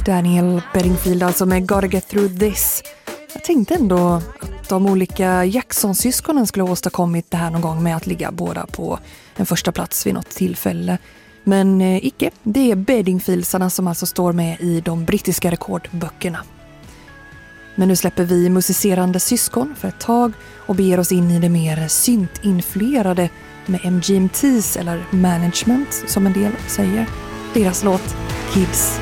Daniel Bedingfield alltså med Gotta Get Through This. Jag tänkte ändå att de olika Jackson-syskonen skulle ha åstadkommit det här någon gång med att ligga båda på en första plats vid något tillfälle. Men icke, det är Bedingfieldsarna som alltså står med i de brittiska rekordböckerna. Men nu släpper vi musicerande syskon för ett tag och beger oss in i det mer syntinfluerade med MGMTs eller Management som en del säger. Deras låt Kids.